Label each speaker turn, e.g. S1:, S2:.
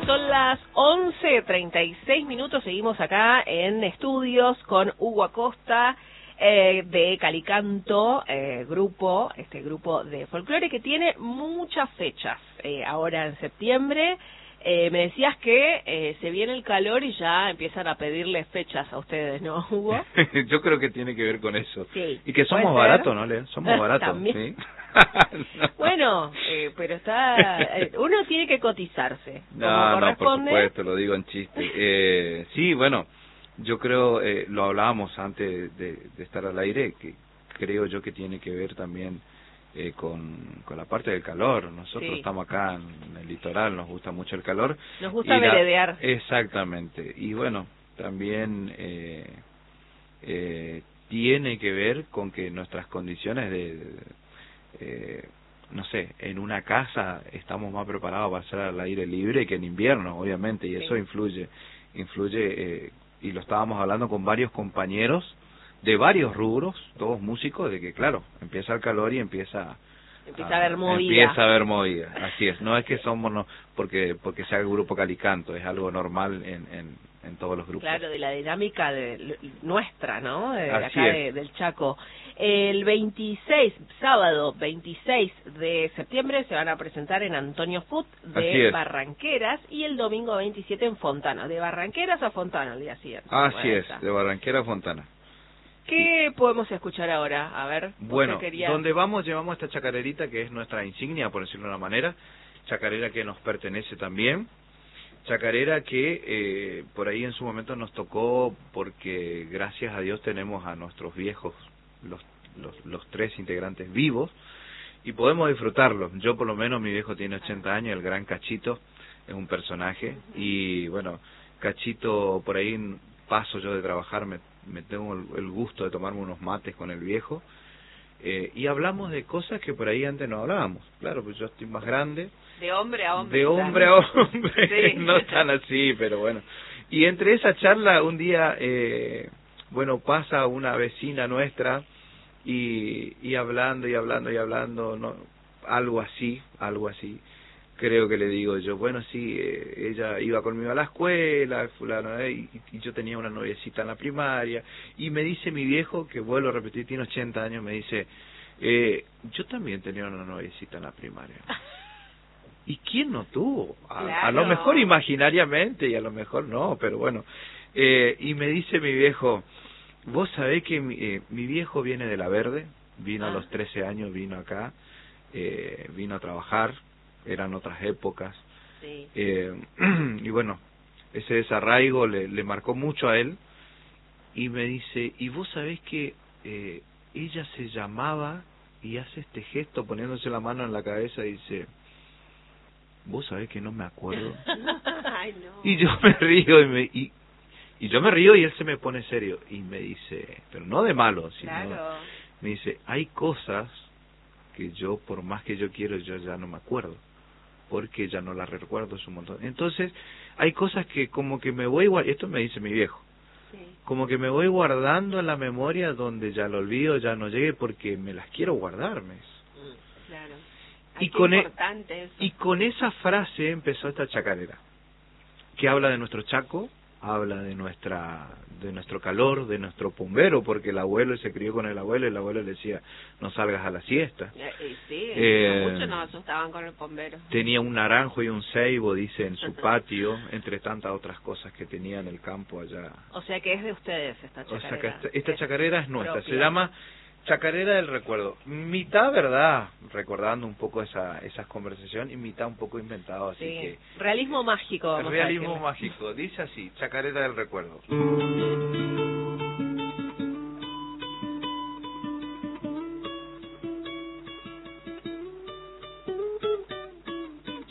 S1: Son las 11:36, seguimos acá en estudios con Hugo Acosta de Calicanto, grupo de folclore que tiene muchas fechas ahora en septiembre. Me decías que se viene el calor y ya empiezan a pedirle fechas a ustedes, ¿no, Hugo?
S2: Yo creo que tiene que ver con eso.
S1: Sí.
S2: Y que somos baratos, ¿no, Lea? Somos baratos, ¿sí?
S1: No. Bueno, pero uno tiene que cotizarse.
S2: No, por supuesto, lo digo en chiste. Sí, bueno, yo creo, lo hablábamos antes de estar al aire, que creo yo que tiene que ver también con la parte del calor. Nosotros estamos acá en el litoral, nos gusta mucho el calor.
S1: Nos gusta veredear.
S2: Exactamente. Y bueno, también tiene que ver con que nuestras condiciones no sé, en una casa estamos más preparados para hacer al aire libre que en invierno, obviamente, y eso influye, y lo estábamos hablando con varios compañeros de varios rubros, todos músicos, de que claro, empieza el calor y empieza a haber movida. Así es, no es que somos porque sea el grupo Calicanto, es algo normal en todos los grupos.
S1: Claro, de la dinámica nuestra, ¿no? Del Chaco. El sábado 26 de septiembre se van a presentar en Antonio Food de Barranqueras y el domingo 27 en Fontana. De Barranqueras a Fontana el día siguiente.
S2: Así es, de Barranquera a Fontana.
S1: ¿Qué podemos escuchar ahora? A ver,
S2: bueno, donde vamos llevamos esta chacarerita que es nuestra insignia, por decirlo de una manera, chacarera que nos pertenece también, chacarera que por ahí en su momento nos tocó porque gracias a Dios tenemos a nuestros viejos, los tres integrantes vivos, y podemos disfrutarlos. Yo por lo menos, mi viejo tiene 80 años, el gran Cachito es un personaje, y bueno, Cachito, por ahí paso yo de trabajar, me tengo el gusto de tomarme unos mates con el viejo, y hablamos de cosas que por ahí antes no hablábamos. Claro, pues yo estoy más grande.
S1: De hombre a hombre.
S2: De hombre a hombre, sí. No tan así, pero bueno. Y entre esa charla, un día, bueno, pasa una vecina nuestra, y hablando, no, algo así, creo que le digo yo, bueno, sí, ella iba conmigo a la escuela, fulano, y yo tenía una noviecita en la primaria, y me dice mi viejo, que vuelvo a repetir, tiene 80 años, me dice, yo también tenía una noviecita en la primaria. ¿Y quién no tuvo? A lo mejor imaginariamente, y a lo mejor no, pero bueno. Y me dice mi viejo, vos sabés que mi viejo viene de La Verde, vino a los 13 años, vino acá, vino a trabajar, eran otras épocas, y bueno, ese desarraigo le marcó mucho a él, y me dice, y vos sabés que ella se llamaba, y hace este gesto poniéndose la mano en la cabeza, y dice, vos sabés que no me acuerdo.
S1: Ay, no.
S2: Y yo me río, y yo me río, y él se me pone serio, y me dice, pero no de malo, sino, me dice, hay cosas que yo, por más que yo quiero, yo ya no me acuerdo, porque ya no las recuerdo, es un montón. Entonces, hay cosas que como que me voy, esto me dice mi viejo, como que me voy guardando en la memoria donde ya lo olvido, ya no llegue, porque me las quiero guardarme.
S1: Claro.
S2: Y con esa frase empezó esta chacarera, que habla de nuestro Chaco, habla de nuestro calor, de nuestro pombero, porque el abuelo se crió con el abuelo, y el abuelo le decía, no salgas a la siesta.
S1: Muchos nos asustaban con el pombero.
S2: Tenía un naranjo y un ceibo, dice, en su patio, entre tantas otras cosas que tenía en el campo allá.
S1: O sea que es de ustedes esta chacarera.
S2: O sea que esta chacarera es nuestra, se llama Chacarera del Recuerdo. Mitad verdad, recordando un poco esas conversaciones, y mitad un poco inventado, así que...
S1: Realismo mágico.
S2: Realismo mágico, dice así, Chacarera del Recuerdo.